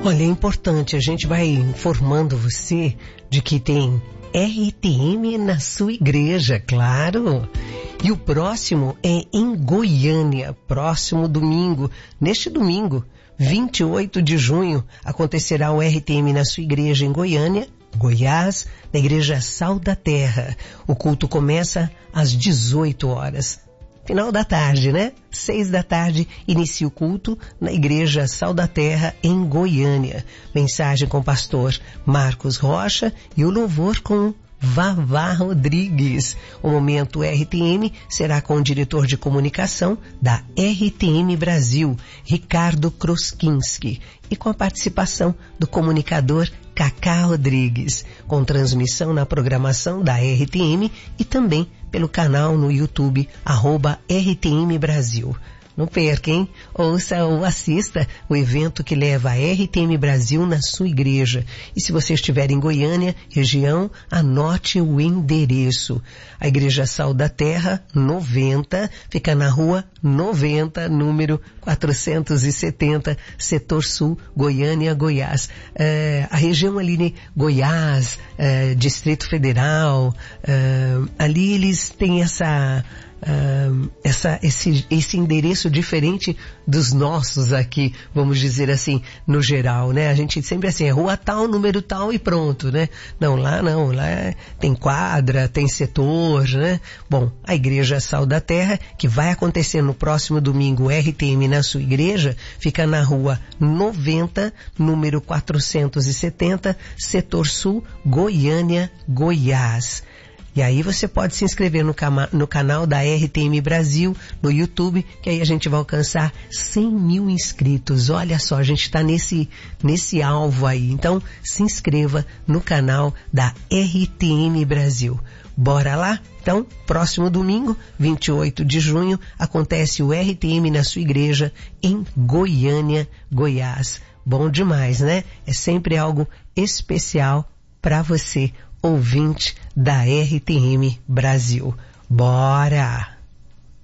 Olha, é importante, a gente vai informando você de que tem RTM na sua igreja, claro. E o próximo é em Goiânia, próximo domingo. Neste domingo, 28 de junho, acontecerá o RTM na sua igreja em Goiânia, Goiás, na Igreja Sal da Terra. O culto começa às 18 horas. Final da tarde, né? 6 da tarde, inicia o culto na Igreja Sal da Terra, em Goiânia. Mensagem com o pastor Marcos Rocha e o louvor com Vavá Rodrigues. O momento RTM será com o diretor de comunicação da RTM Brasil, Ricardo Kroskinski, e com a participação do comunicador Cacá Rodrigues, com transmissão na programação da RTM e também pelo canal no YouTube, @RTM Brasil. Não perca, hein? Ouça ou assista o evento que leva a RTM Brasil na sua igreja. E se você estiver em Goiânia, região, anote o endereço. A Igreja Sal da Terra, 90, fica na rua 90, número 470, Setor Sul, Goiânia, Goiás. A região ali, né? Goiás, Distrito Federal, ali eles têm esse endereço diferente dos nossos aqui, vamos dizer assim, no geral, né? A gente sempre assim, é rua tal, número tal e pronto, né? Não, lá tem quadra, tem setor, né? Bom, a Igreja Sal da Terra, que vai acontecer no próximo domingo, RTM na sua igreja, fica na rua 90, número 470, Setor Sul, Goiânia, Goiás. E aí você pode se inscrever no canal da RTM Brasil, no YouTube, que aí a gente vai alcançar 100 mil inscritos. Olha só, a gente está nesse alvo aí. Então, se inscreva no canal da RTM Brasil. Bora lá? Então, próximo domingo, 28 de junho, acontece o RTM na sua igreja em Goiânia, Goiás. Bom demais, né? É sempre algo especial para você, ouvinte da RTM Brasil. Bora!